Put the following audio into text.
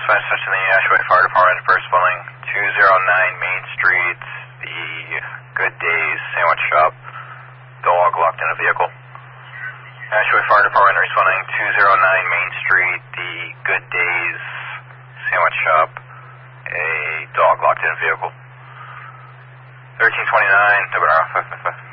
dispatch to the Ashaway Fire Department, first building, 209 Main Street, the Good Days Sandwich Shop, dog locked in a vehicle. Ashaway Fire Department responding, 209 Main Street, the Good Days Sandwich Shop, a dog locked in a vehicle. 1329, Double R, 555.